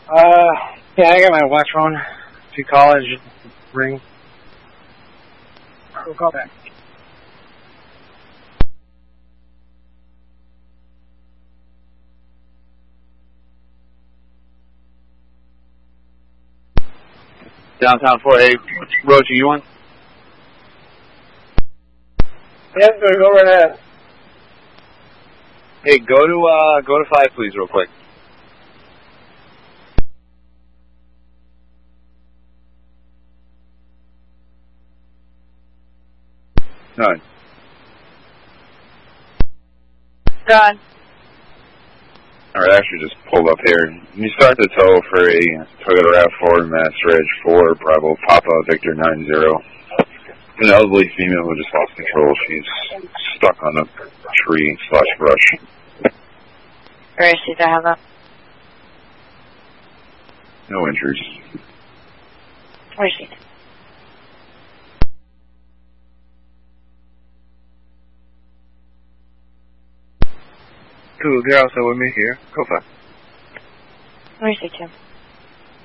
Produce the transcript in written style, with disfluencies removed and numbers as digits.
Yeah, I got my watch phone. If you call it, just ring. We'll call back. Downtown 4A, Roger, you on? Yes, sir, go right ahead. Hey, go to 5, please, real quick. Done. Done. Alright, I actually just pulled up here. You start the tow for a Toyota RAV4 Master Edge 4 Bravo Papa Victor 90. An elderly female who just lost control. She's stuck on a tree/brush. Where is she? Do I have that? No injuries. Where is she? Cool, they're also with me here. Go fast. Where is she, Tim?